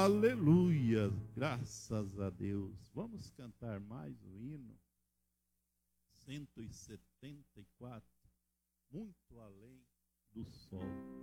Aleluia, graças a Deus. Vamos cantar mais o hino 174, muito além do sol.